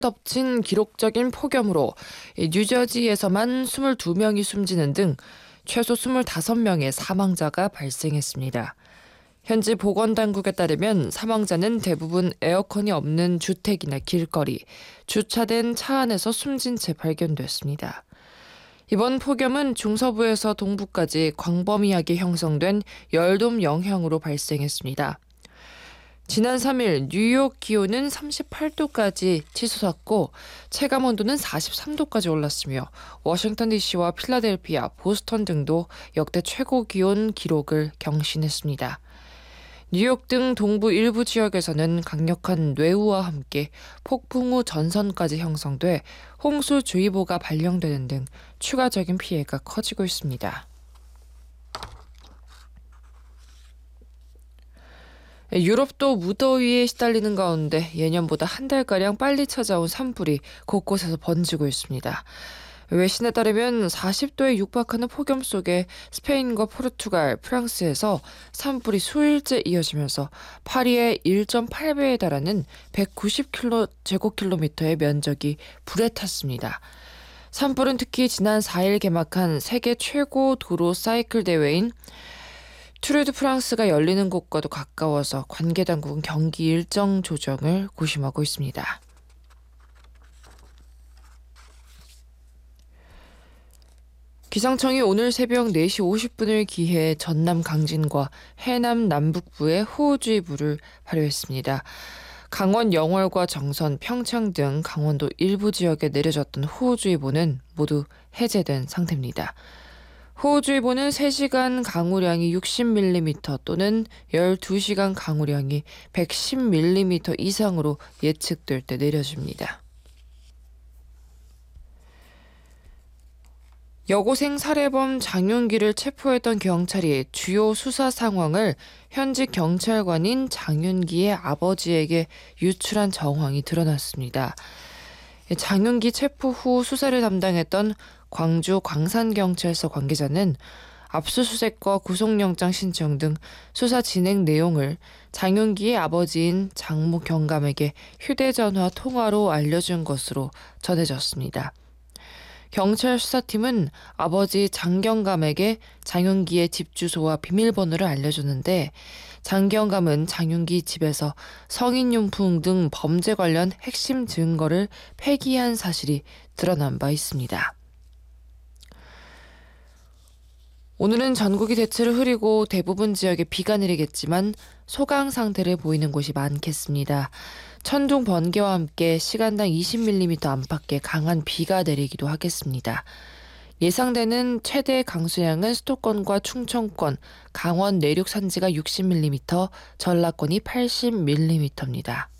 덮친 기록적인 폭염으로 뉴저지에서만 22명이 숨지는 등 최소 25명의 사망자가 발생했습니다. 현지 보건당국에 따르면 사망자는 대부분 에어컨이 없는 주택이나 길거리, 주차된 차 안에서 숨진 채 발견됐습니다. 이번 폭염은 중서부에서 동부까지 광범위하게 형성된 열돔 영향으로 발생했습니다. 지난 3일 뉴욕 기온은 38도까지 치솟았고 체감온도는 43도까지 올랐으며 워싱턴 DC와 필라델피아, 보스턴 등도 역대 최고 기온 기록을 경신했습니다. 뉴욕 등 동부 일부 지역에서는 강력한 뇌우와 함께 폭풍 우 전선까지 형성돼 홍수주의보가 발령되는 등 추가적인 피해가 커지고 있습니다. 유럽도 무더위에 시달리는 가운데 예년보다 한 달가량 빨리 찾아온 산불이 곳곳에서 번지고 있습니다. 외신에 따르면 40도에 육박하는 폭염 속에 스페인과 포르투갈, 프랑스에서 산불이 수일째 이어지면서 파리의 1.8배에 달하는 190제곱킬로미터의 면적이 불에 탔습니다. 산불은 특히 지난 4일 개막한 세계 최고 도로 사이클 대회인 투르 드 프랑스가 열리는 곳과도 가까워서 관계 당국은 경기 일정 조정을 고심하고 있습니다. 기상청이 오늘 새벽 4시 50분을 기해 전남 강진과 해남 남북부에 호우주의보를 발효했습니다. 강원 영월과 정선, 평창 등 강원도 일부 지역에 내려졌던 호우주의보는 모두 해제된 상태입니다. 호우주의보는 3시간 강우량이 60mm 또는 12시간 강우량이 110mm 이상으로 예측될 때 내려집니다. 여고생 살해범 장윤기를 체포했던 경찰이 주요 수사 상황을 현직 경찰관인 장윤기의 아버지에게 유출한 정황이 드러났습니다. 장윤기 체포 후 수사를 담당했던 광주 광산경찰서 관계자는 압수수색과 구속영장 신청 등 수사 진행 내용을 장윤기의 아버지인 장모 경감에게 휴대전화 통화로 알려준 것으로 전해졌습니다. 경찰 수사팀은 아버지 장경감에게 장윤기의 집 주소와 비밀번호를 알려줬는데 장경감은 장윤기 집에서 성인용품 등 범죄 관련 핵심 증거를 폐기한 사실이 드러난 바 있습니다. 오늘은 전국이 대체로 흐리고 대부분 지역에 비가 내리겠지만 소강 상태를 보이는 곳이 많겠습니다. 천둥 번개와 함께 시간당 20mm 안팎의 강한 비가 내리기도 하겠습니다. 예상되는 최대 강수량은 수도권과 충청권, 강원 내륙 산지가 60mm, 전라권이 80mm입니다.